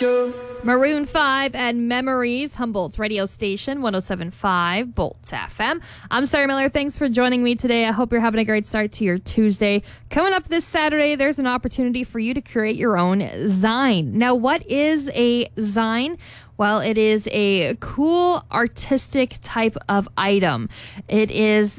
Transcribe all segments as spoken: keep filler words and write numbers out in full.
Moscow. Maroon five and Memories, Humboldt's radio station, one oh seven point five, Bolt F M. I'm Sarah Miller. Thanks for joining me today. I hope you're having a great start to your Tuesday. Coming up this Saturday, there's an opportunity for you to create your own zine. Now, what is a zine? Well, it is a cool, artistic type of item. It is...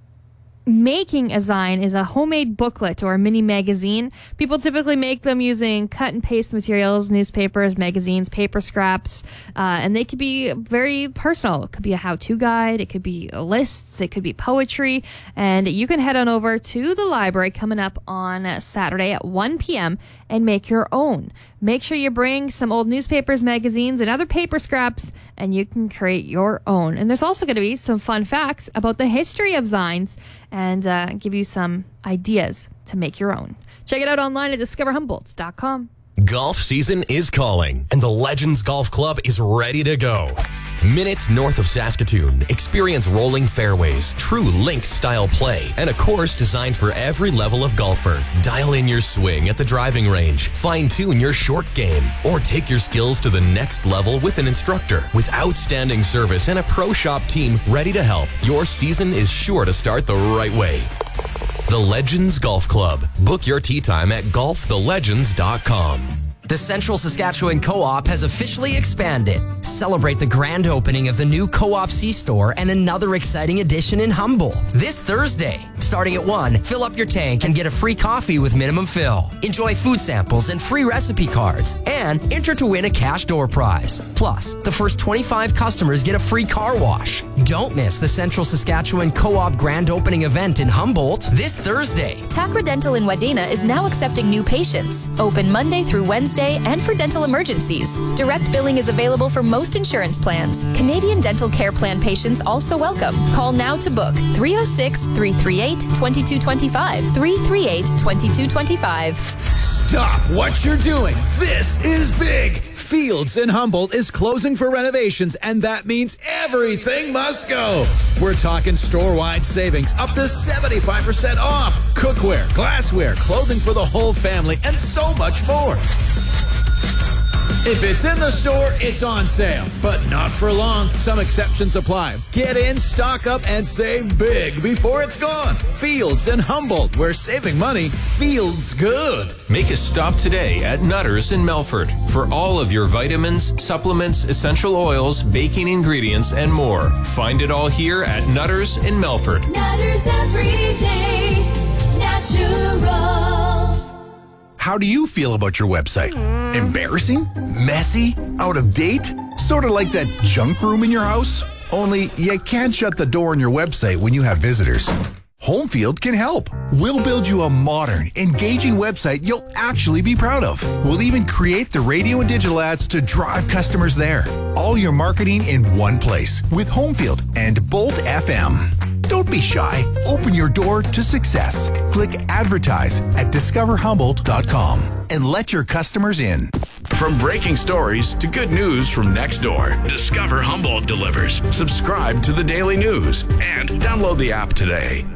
Making a zine is a homemade booklet or a mini magazine. People typically make them using cut and paste materials, newspapers, magazines, paper scraps, uh, and they could be very personal. It could be a how-to guide, it could be lists, it could be poetry, and you can head on over to the library coming up on Saturday at one p.m. and make your own. Make sure you bring some old newspapers, magazines, and other paper scraps, and you can create your own. And there's also going to be some fun facts about the history of zines and uh, give you some ideas to make your own. Check it out online at discover humboldt dot com. Golf season is calling, and the Legends Golf Club is ready to go. Minutes north of Saskatoon, experience rolling fairways, true links-style play, and a course designed for every level of golfer. Dial in your swing at the driving range, fine-tune your short game, or take your skills to the next level with an instructor. With outstanding service and a pro shop team ready to help, your season is sure to start the right way. The Legends Golf Club. Book your tee time at golf the legends dot com. The Central Saskatchewan Co-op has officially expanded. Celebrate the grand opening of the new Co-op C-Store and another exciting addition in Humboldt. This Thursday, starting at one, fill up your tank and get a free coffee with minimum fill. Enjoy food samples and free recipe cards. And enter to win a cash door prize. Plus, the first twenty-five customers get a free car wash. Don't miss the Central Saskatchewan Co-op grand opening event in Humboldt this Thursday. Takra Dental in Wadena is now accepting new patients. Open Monday through Wednesday and for dental emergencies. Direct billing is available for most insurance plans. Canadian Dental Care Plan patients also welcome. Call now to book three oh six, three three eight, two two two five, three three eight, two two two five. Stop what you're doing. This is big. Fields in Humboldt is closing for renovations, and that means everything must go. We're talking store-wide savings up to seventy-five percent off. Cookware, glassware, clothing for the whole family, and so much more. If it's in the store, it's on sale, but not for long. Some exceptions apply. Get in, stock up, and save big before it's gone. Fields in Humboldt, where saving money feels good. Make a stop today at Nutters in Melford for all of your vitamins, supplements, essential oils, baking ingredients, and more. Find it all here at Nutters in Melford. Nutters Everyday Naturals. How do you feel about your website? Embarrassing? Messy? Out of date? Sort of like that junk room in your house? Only you can't shut the door on your website when you have visitors. Homefield can help. We'll build you a modern, engaging website you'll actually be proud of. We'll even create the radio and digital ads to drive customers there. All your marketing in one place with Homefield and Bolt F M. Don't be shy. Open your door to success. Click advertise at discover humboldt dot com and let your customers in. From breaking stories to good news from next door, Discover Humboldt delivers. Subscribe to the Daily News and download the app today.